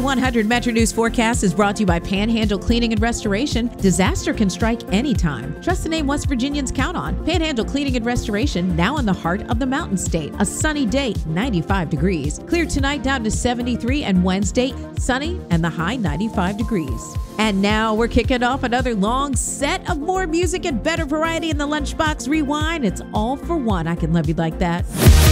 5100 Metro News forecast is brought to you by Panhandle Cleaning and Restoration. Disaster can strike anytime. Trust the name West Virginians count on. Panhandle Cleaning and Restoration, now in the heart of the Mountain State. A sunny day, 95 degrees. Clear tonight down to 73, and Wednesday, sunny and the high 95 degrees. And now we're kicking off another long set of more music and better variety in the Lunchbox Rewind. It's all for one. I can love you like that.